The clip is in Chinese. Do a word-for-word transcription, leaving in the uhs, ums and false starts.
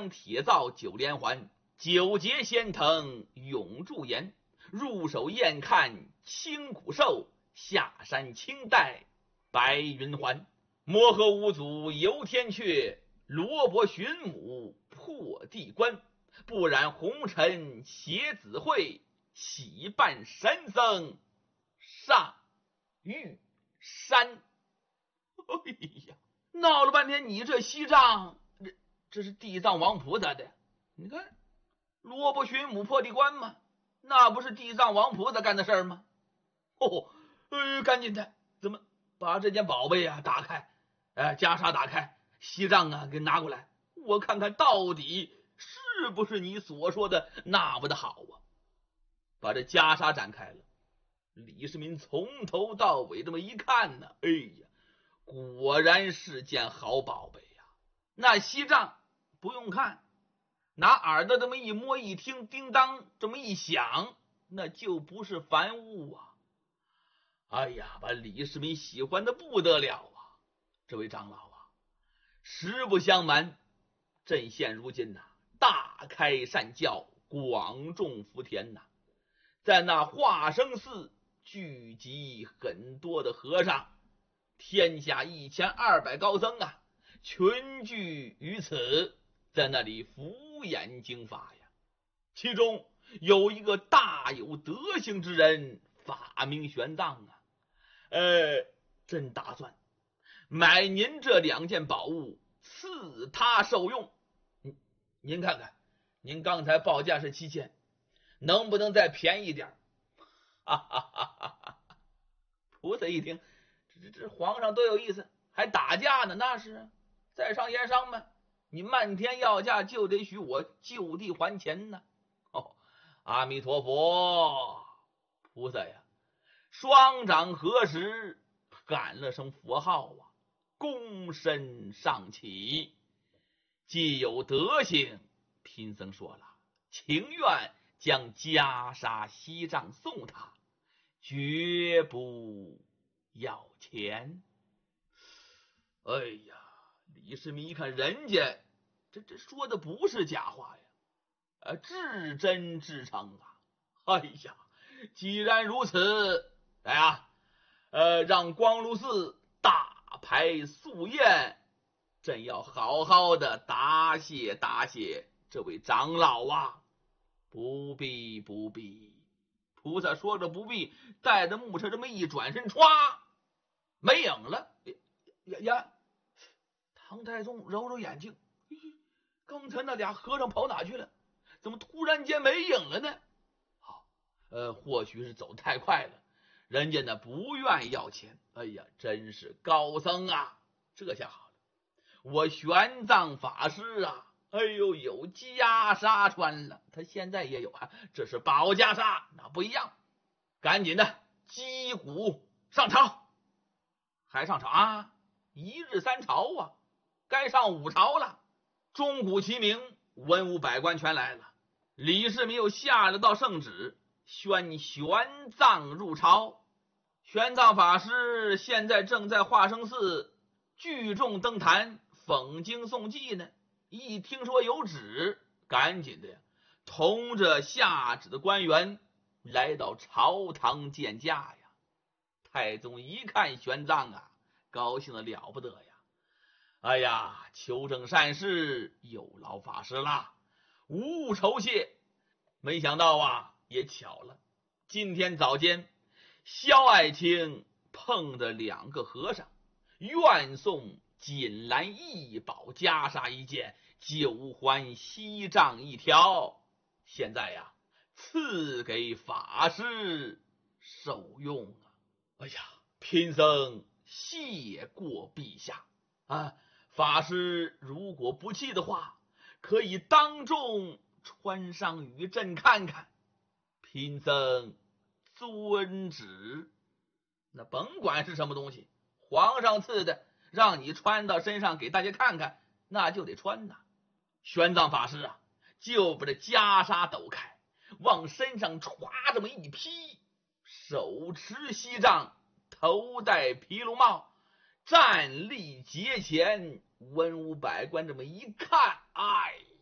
将铁灶九连环，九节仙藤永驻颜。入手燕看青骨兽，下山青带白云环。摩诃五祖游天阙，罗伯寻母破地关。不染红尘邪子会，喜办神僧上玉山。哎呀，闹了半天，你这西藏，这这是地藏王菩萨的。你看，罗伯寻母破地关吗？那不是地藏王菩萨干的事儿吗？哦，呃，赶紧的，怎么把这件宝贝啊打开，哎，袈裟打开，西藏啊给拿过来，我看看到底是不是你所说的那么的好啊？把这袈裟展开了，李世民从头到尾这么一看呢，哎呀，果然是件好宝贝呀！那西藏不用看，拿耳朵这么一摸一听，叮当这么一响，那就不是凡物啊！哎呀，把李世民喜欢的不得了啊！这位长老啊，实不相瞒，朕现如今呐、啊，大开善教，广种福田呐、啊，在那化生寺聚集很多的和尚，天下一千二百高僧啊，群聚于此，在那里敷衍经法呀。其中有一个大有德行之人，法名玄奘啊。呃，朕打算买您这两件宝物，赐他受用。您您看看，您刚才报价是七千，能不能再便宜点？哈哈哈哈哈！菩萨一听，这这皇上多有意思，还打架呢？那是在商言商嘛，你漫天要价，就得许我就地还钱呢。哦，阿弥陀佛，菩萨呀，双掌合十，喊了声佛号啊，躬身上起。既有德行，贫僧说了，情愿将袈裟锡杖送他，绝不要钱。哎呀，李世民一看人家这这说的不是假话呀，呃，至真至诚啊！哎呀，既然如此，来啊，呃，让光禄寺大排素宴，朕要好好的答谢答谢这位长老啊！不必不必，菩萨说着不必，带着木车这么一转身，歘，没影了。呀呀！唐太宗揉揉眼睛，刚才那俩和尚跑哪去了？怎么突然间没影了呢？好，呃，或许是走太快了，人家呢不愿意要钱。哎呀，真是高僧啊！这下好了，我玄奘法师啊，哎呦，有袈裟穿了，他现在也有啊，这是宝袈裟，那不一样。赶紧的，击鼓上朝，还上朝啊？一日三朝啊，该上五朝了。钟鼓齐鸣，文武百官全来了。李世民又下了道圣旨，宣玄奘入朝。玄奘法师现在正在化生寺聚众登坛讽经诵记呢，一听说有旨，赶紧的呀，同着下旨的官员来到朝堂见驾呀。太宗一看玄奘啊，高兴的了不得呀！哎呀，求证善事，有劳法师啦，无酬谢。没想到啊，也巧了，今天早间萧爱卿碰着两个和尚，愿送锦兰异宝袈裟一件，九环锡杖一条，现在呀，赐给法师受用啊！哎呀，贫僧谢过陛下啊！法师如果不弃的话，可以当众穿上与朕看看。贫僧遵旨。那甭管是什么东西，皇上赐的，让你穿到身上给大家看看，那就得穿呐。玄奘法师啊，就把这袈裟抖开，往身上歘这么一披，手持锡杖，头戴毗卢帽，站立节前。文武百官这么一看，哎